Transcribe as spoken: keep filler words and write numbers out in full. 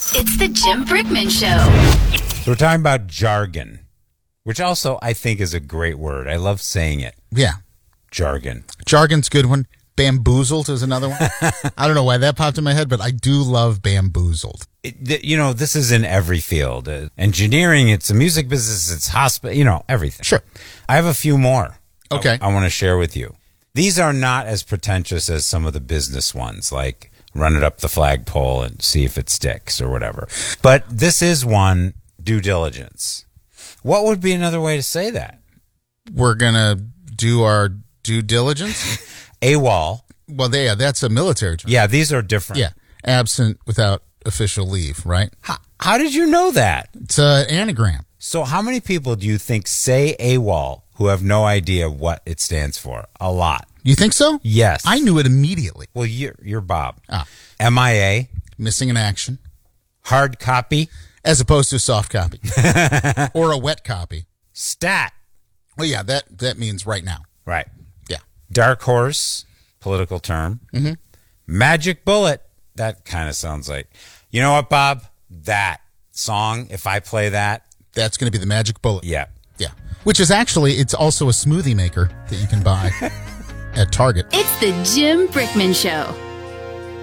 It's the Jim Brickman Show. So we're talking about jargon, which also I think is a great word. I love saying it. Yeah. Jargon. Jargon's a good one. Bamboozled is another one. I don't know why that popped in my head, but I do love bamboozled. It, th- you know, this is in every field. Uh, engineering, it's the music business, it's hospital, you know, everything. Sure. I have a few more. Okay. I, I want to share with you. These are not as pretentious as some of the business ones, like run it up the flagpole and see if it sticks or whatever. But this is one, due diligence. What would be another way to say that? We're going to do our due diligence. AWOL. Well, yeah, that's a military term. Yeah, these are different. Yeah. Absent without official leave, right? How, how did you know that? It's an anagram. So how many people do you think say AWOL who have no idea what it stands for? A lot. You think so? Yes. I knew it immediately. Well, you're, you're Bob. Ah. M I A. Missing in action. Hard copy. As opposed to a soft copy. Or a wet copy. Stat. Well, yeah, that, that means right now. Right. Yeah. Dark horse, political term. Mm-hmm. Magic bullet. That kind of sounds like, you know what, Bob? That song, if I play that. That's going to be the magic bullet. Yeah. Yeah. Which is actually, it's also a smoothie maker that you can buy at Target. It's the Jim Brickman Show.